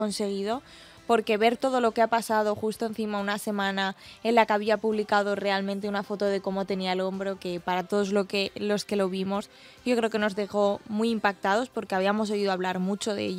conseguido, porque ver todo lo que ha pasado justo encima una semana en la que había publicado realmente una foto de cómo tenía el hombro, que para todos los que lo vimos, yo creo que nos dejó muy impactados porque habíamos oído hablar mucho de ello.